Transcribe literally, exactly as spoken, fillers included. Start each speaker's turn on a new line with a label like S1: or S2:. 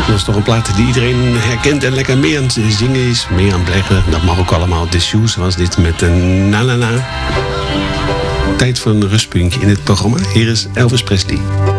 S1: Dat is toch een plaat die iedereen herkent en lekker mee aan het zingen is. Mee aan het leggen. Dat mag ook allemaal. The Shoes was dit met een na na na. Tijd voor een rustpuntje in het programma. Hier is Elvis Presley.